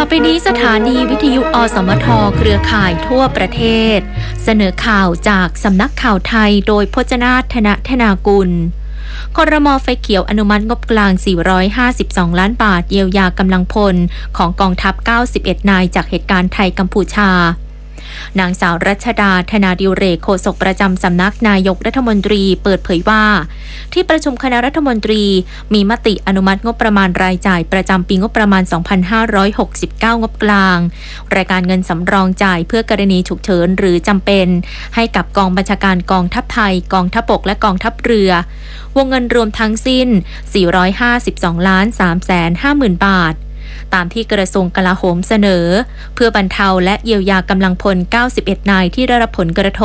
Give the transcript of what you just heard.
ไปนี้สถานีวิทยุอสมทเครือข่ายทั่วประเทศเสนอข่าวจากสำนักข่าวไทยโดยพจนาถ ธนากุลครม.ไฟเขียวอนุมัติงบกลาง452ล้านบาทเยียวยากำลังพลของกองทัพ91นายจากเหตุการณ์ไทยกัมพูชานางสาวรัชดาธนาดิเรกโฆษกประจำสำนักนายกรัฐมนตรีเปิดเผยว่าที่ประชุมคณะรัฐมนตรีมีมติอนุมัติงบประมาณรายจ่ายประจำปีงบประมาณ 2569 งบกลางรายการเงินสำรองจ่ายเพื่อกรณีฉุกเฉินหรือจำเป็นให้กับกองบัญชาการกองทัพไทยกองทัพบกและกองทัพเรือวงเงินรวมทั้งสิ้น 452,350,000 บาทตามที่กระทรวงกลาโหมเสนอเพื่อบรรเทาและเยียวยากำลังพล91นายที่ได้รับผลกระทบ